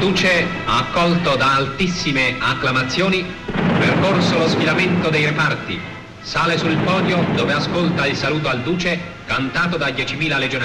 Duce, accolto da altissime acclamazioni, percorso lo sfilamento dei reparti, sale sul podio dove ascolta il saluto al Duce cantato da 10.000 legionari.